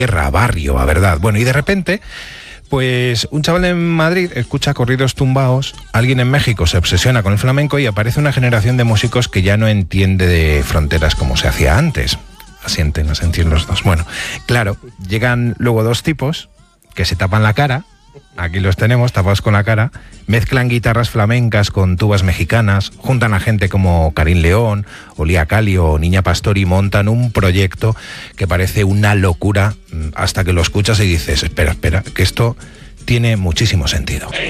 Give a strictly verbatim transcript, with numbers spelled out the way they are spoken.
guerra, barrio, a verdad. Bueno, y de repente, pues un chaval en Madrid escucha corridos tumbaos, alguien en México se obsesiona con el flamenco y aparece una generación de músicos que ya no entiende de fronteras como se hacía antes. Asienten, asienten los dos. Bueno, claro, llegan luego dos tipos que se tapan la cara. Aquí los tenemos, tapados con la cara, mezclan guitarras flamencas con tubas mexicanas, juntan a gente como Karim León, o Lía Cali o Niña Pastor y montan un proyecto que parece una locura hasta que lo escuchas y dices, espera, espera, que esto tiene muchísimo sentido.